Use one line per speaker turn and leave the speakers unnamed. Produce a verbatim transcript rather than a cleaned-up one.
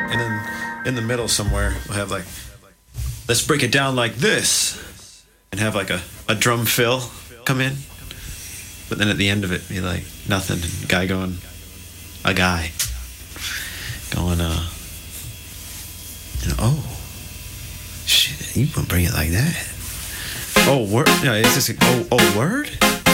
And then in the middle somewhere, we'll have like, let's break it down like this. And have like a, a drum fill come in. But then at the end of it, be like, nothing. And guy going, a guy going, uh, you know, oh, shit, you wouldn't bring it like that. Oh, word? Yeah, it's just, oh, oh, word?